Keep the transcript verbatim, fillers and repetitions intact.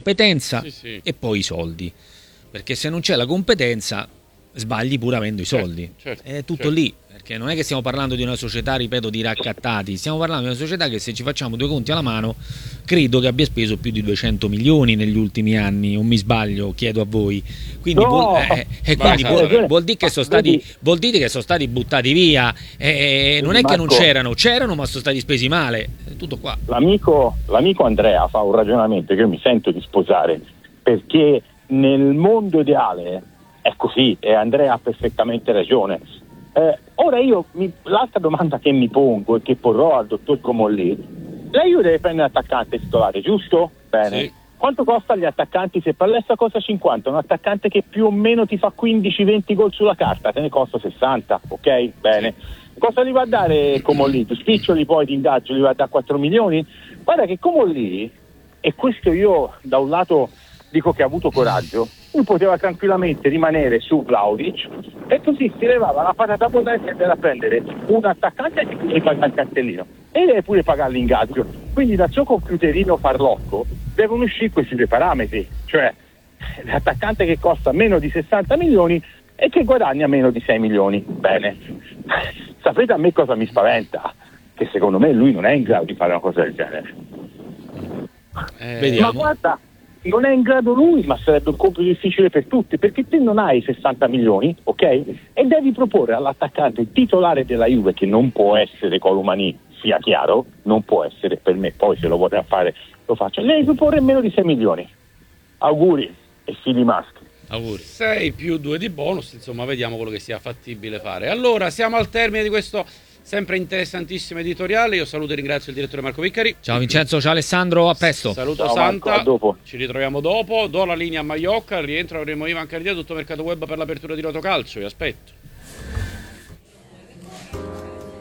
competenza sì, sì. e poi i soldi, perché se non c'è la competenza sbagli pure avendo i soldi, certo, è tutto certo. lì, perché non è che stiamo parlando di una società, ripeto, di raccattati, stiamo parlando di una società che, se ci facciamo due conti alla mano, credo che abbia speso più di duecento milioni negli ultimi anni, o mi sbaglio, chiedo a voi. Quindi No! vuol, eh, e quindi Basta, vuol, vuol dire che sono stati, vedi- vuol dire che sono stati buttati via, e non è che non Marco, c'erano, c'erano ma sono stati spesi male, è tutto qua. L'amico, l'amico Andrea fa un ragionamento che io mi sento di sposare, perché nel mondo ideale è così, e Andrea ha perfettamente ragione. Eh, ora io, mi, l'altra domanda che mi pongo e che porrò al dottor Comolli: la Juve deve prendere un attaccante titolare, giusto? Bene. Sì. Quanto costa gli attaccanti? Se Pallessa costa cinquanta, un attaccante che più o meno ti fa quindici venti gol sulla carta, te ne costa sessanta, ok? Bene. Cosa gli va a dare Comolli? Spiccioli poi di ingaggio gli va a dare quattro milioni? Guarda che Comolli, e questo io da un lato dico che ha avuto coraggio, lui poteva tranquillamente rimanere su Vlahovic e così si levava la patata potente e andare a prendere un attaccante e pure pagare il cartellino e deve pure pagare l'ingaggio. Quindi dal suo computerino farlocco devono uscire questi due parametri, cioè l'attaccante che costa meno di sessanta milioni e che guadagna meno di sei milioni. Bene, sapete a me cosa mi spaventa? Che secondo me lui non è in grado di fare una cosa del genere. Eh, Vediamo. Ma guarda, non è in grado lui, ma sarebbe un compito difficile per tutti, perché te non hai sessanta milioni, ok? E devi proporre all'attaccante titolare della Juve, che non può essere Colomani, sia chiaro, non può essere per me, poi se lo vorrà fare lo faccio, devi proporre meno di sei milioni. Auguri e figli maschi. Auguri. sei più due di bonus, insomma, vediamo quello che sia fattibile fare. Allora, siamo al termine di questo sempre interessantissimo editoriale. Io saluto e ringrazio il direttore Marco Viccari. Ciao Vincenzo, ciao Alessandro, a presto. Saluto Ciao, Santa, Marco, a dopo. ci ritroviamo dopo. Do la linea a Maiocca, al rientro avremo Ivan Cardia, tutto Mercato Web per l'apertura di Rotocalcio. Vi aspetto.